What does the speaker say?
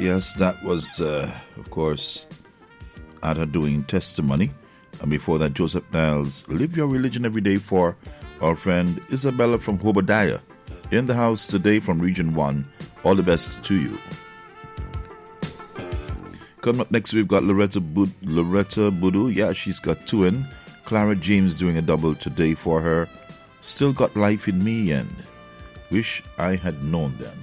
Yes, that was, of course, Ada doing testimony. And before that, Joseph Niles, Live Your Religion Every Day for our friend Isabella from Obadiah. In the house today from Region 1. All the best to you. Coming up next, we've got Loretta Budu. Yeah, she's got two in. Clara James doing a double today for her. Still Got Life in Me and Wish I Had Known Then.